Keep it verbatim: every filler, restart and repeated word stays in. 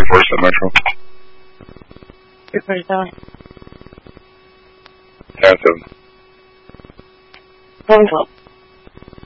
first at Metro. Your first time. ten seven. Seven twelve.